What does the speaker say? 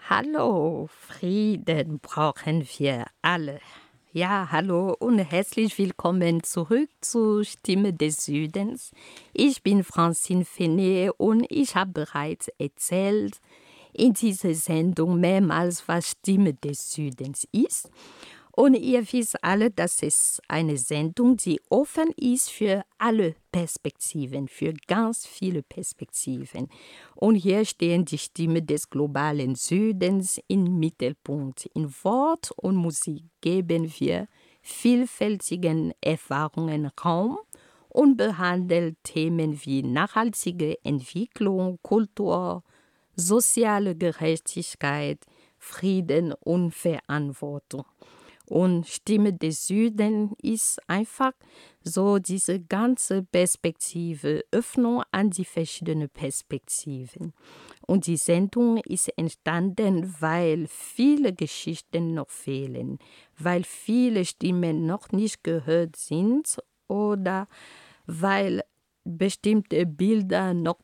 Hallo, Frieden brauchen wir alle. Ja, hallo und herzlich willkommen zurück zur Stimme des Südens. Ich bin Francine Fenet und ich habe bereits erzählt in dieser Sendung mehrmals, was Stimme des Südens ist. Und ihr wisst alle, dass es eine Sendung, die offen ist für alle Perspektiven, für ganz viele Perspektiven. Und hier stehen die Stimmen des globalen Südens im Mittelpunkt. In Wort und Musik geben wir vielfältigen Erfahrungen Raum und behandeln Themen wie nachhaltige Entwicklung, Kultur, soziale Gerechtigkeit, Frieden und Verantwortung. Und Stimme des Südens ist einfach so diese ganze Perspektive, Öffnung an die verschiedenen Perspektiven. Und die Sendung ist entstanden, weil viele Geschichten noch fehlen, weil viele Stimmen noch nicht gehört sind oder weil bestimmte Bilder noch